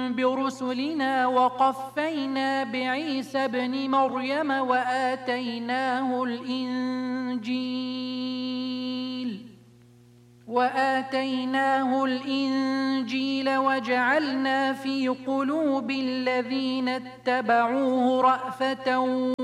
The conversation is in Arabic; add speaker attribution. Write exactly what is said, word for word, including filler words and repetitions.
Speaker 1: برسلنا وقفينا بعيسى ابن مريم وآتيناه الإنجيل وآتيناه الإنجيل وجعلنا في قلوب الذين اتبعوه رأفة